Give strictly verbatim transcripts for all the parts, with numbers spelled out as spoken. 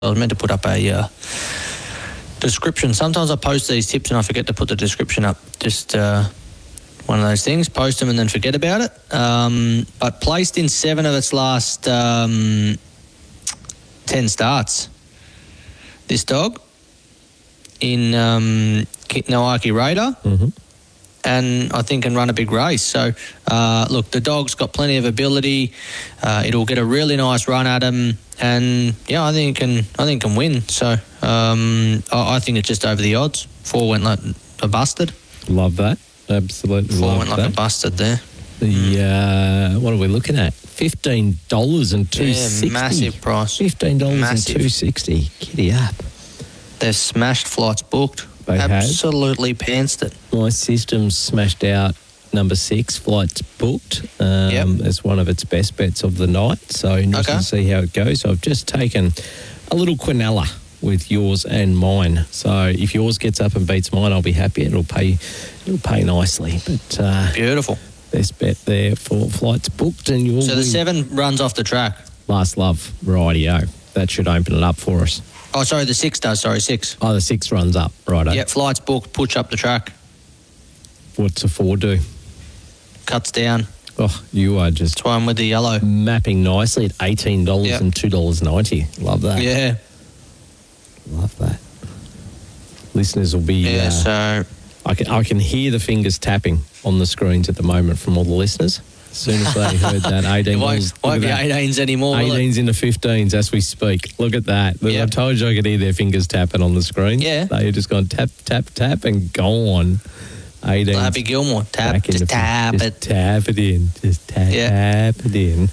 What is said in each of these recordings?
I was meant to put up a uh, description. Sometimes I post these tips and I forget to put the description up. Just uh, one of those things. Post them and then forget about it. Um, but placed in seven of its last um, ten starts. This dog in um, Nawaki Raider. Mm-hmm. And I think can run a big race. So, uh, look, the dog's got plenty of ability. Uh, it'll get a really nice run at him, and yeah, I think it can. I think it can win. So, um, I, I think it's just over the odds. Four went like a busted. Love that. Absolutely Four love went like that. a busted there. The uh, what are we looking at? Fifteen dollars and two sixty. Yeah, massive price. Fifteen dollars and Massive. two sixty. Giddy up. They've smashed Flights Booked. They have. Absolutely pantsed it. My system's smashed out number six, Flights Booked, um, Yep. as one of its best bets of the night. So interesting Okay. to see how it goes. So I've just taken a little quinella with yours and mine. So if yours gets up and beats mine, I'll be happy. It'll pay, it'll pay nicely. But uh, Beautiful. best bet there for Flights Booked, and you'll So the win. seven runs off the track. Last Love, rightio. That should open it up for us. Oh, sorry, the six does. Sorry, six. Oh, the six runs up, righto. Yeah, Flights Booked, push up the track, What's a four do? cuts down. Oh, you are just That's why I'm with the yellow. mapping nicely at eighteen dollars Yep. and two dollars ninety. Love that. Yeah. Love that. Listeners will be. Yeah, uh, so I can I can hear the fingers tapping on the screens at the moment from all the listeners. As soon as they heard that, eighteen it dollars. won't, won't be eighteens anymore, will it? eighteens into fifteens as we speak. Look at that. Look, I Yep. told you I could hear their fingers tapping on the screen. Yeah. They just gone tap, tap, tap and gone. eighteen. Happy Gilmore. Tap, just tap just it. Tap it in. Just tap, Yeah. tap it in.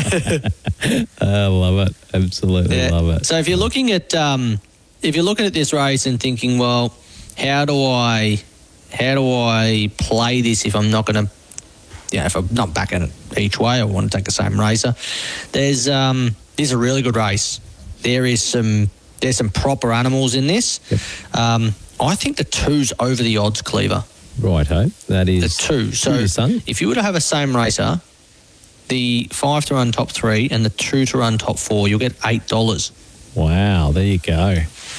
I love it. Absolutely Yeah. love it. So if you're looking at um, if you're looking at this race and thinking, well, how do I how do I play this if I'm not going to, you know, if I'm not backing it each way, I want to take the same racer. There's um, this is a really good race. There is some there's some proper animals in this. Yep. Um, I think the two's over the odds, Cleaver. Righto. That The is two. So your son. if you were to have a same racer, the five to run top three and the two to run top four, you'll get eight dollars. Wow, there you go.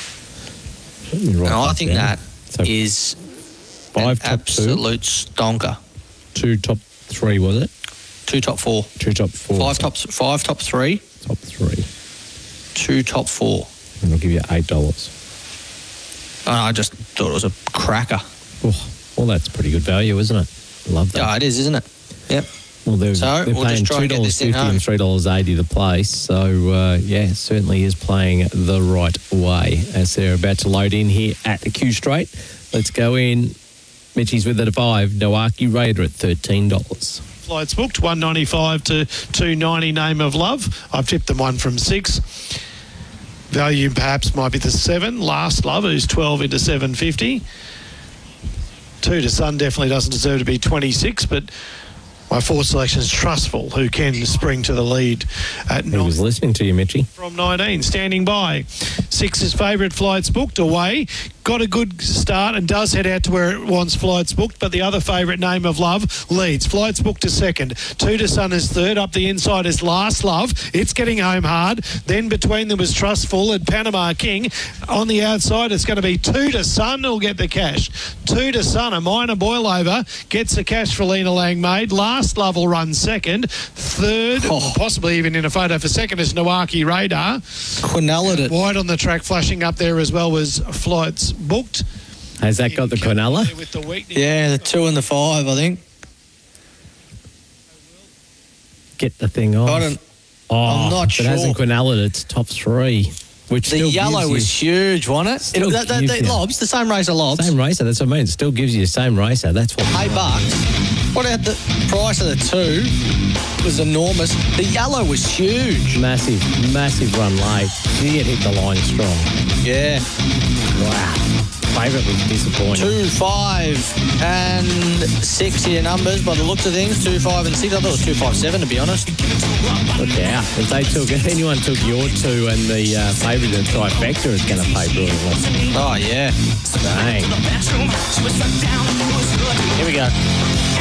Let me write And I that think down. that So is five an top two, absolute stonker. two top three, was it? Two top four. Two top four. Five so top five top three, top three. two top four. And I'll give you eight dollars. And I just thought it was a cracker. Oh, well, that's pretty good value, isn't it? Love that. Yeah, it is, isn't it? Yep. Well, they're, So, they're we'll paying just try two and get dollars this thing fifty home. and three dollars eighty to place. So, uh, yeah, certainly is playing the right way as they're about to load in here at the Q Straight. Let's go in. Mitchie's with it at five. Nawaki Raider at thirteen dollars. Flights Booked, one ninety-five to two ninety, Name of Love. I've tipped them one from six. Value perhaps might be the seven. Last Love, who's twelve into seven fifty. Two to Sun definitely doesn't deserve to be twenty-six, but my four selection is Trustful, who can spring to the lead at He nine. was listening to you, Mitchie. From nineteen, standing by. Six's favourite, Flights Booked, away. Got a good start and does head out to where it wants Flights Booked, but the other favourite, Name of Love, leads. Flights Booked to second. Two to Sun is third. Up the inside is Last Love. It's getting home hard. Then between them is Trustful and Panama King. On the outside, it's going to be Two to Sun who'll get the cash. Two to Sun, a minor boil over, gets the cash for Lena Langmaid. Last Love will run second. Third, Oh. possibly even in a photo for second, is Nawaki Radar. Quinella it. Wide on the track, flashing up there as well, was Flights Booked. Has that got the Quinella? With the weakness. Yeah, the two and the five, I think. Get the thing on. I don't, Oh, I'm not if it hasn't sure. Quinella, it's top three. Which the still yellow gives was you, huge, wasn't it? Still it that, that, gives that you- lobs, the same racer lobs. same racer. That's what I mean. It still gives you the same racer. That's what. Eight bucks. What about the price of the two? Was enormous. The yellow was huge. Massive, massive run late. She had hit the line strong. Yeah. Wow. Favourite was disappointing. Two, five, and six here numbers by the looks of things. Two, five, and six. I thought it was two, five, seven to be honest. Look out. If they took, if anyone took your two and the uh, favourite in the trifecta is going to pay brilliantly. Oh yeah. Dang. Here we go.